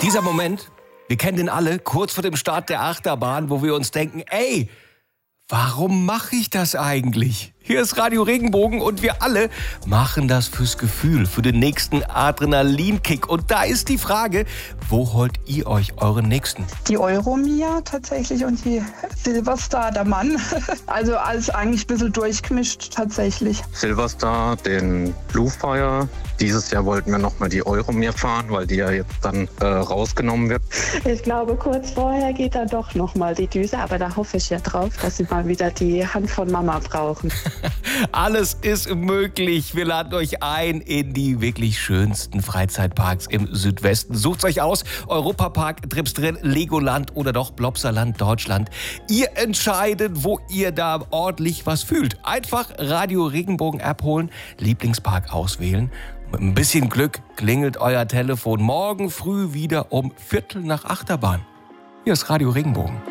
Dieser Moment, wir kennen den alle, kurz vor dem Start der Achterbahn, wo wir uns denken, ey, warum mache ich das eigentlich? Hier ist Radio Regenbogen und wir alle machen das fürs Gefühl, für den nächsten Adrenalinkick. Und da ist die Frage, wo holt ihr euch euren nächsten? Die Euromia tatsächlich und die Silverstar, der Mann. Also alles eigentlich ein bisschen durchgemischt tatsächlich. Silverstar, den Bluefire. Dieses Jahr wollten wir nochmal die Euromir fahren, weil die ja jetzt dann rausgenommen wird. Ich glaube, kurz vorher geht dann doch nochmal die Düse, aber da hoffe ich ja drauf, dass sie mal wieder die Hand von Mama brauchen. Alles ist möglich. Wir laden euch ein in die wirklich schönsten Freizeitparks im Südwesten. Sucht euch aus, Europapark, Tripsdrill, Legoland oder doch Blopsaland Deutschland. Ihr entscheidet, wo ihr da ordentlich was fühlt. Einfach Radio Regenbogen App holen, Lieblingspark auswählen. Mit ein bisschen Glück klingelt euer Telefon morgen früh wieder um 7:45 Achterbahn. Hier ist Radio Regenbogen.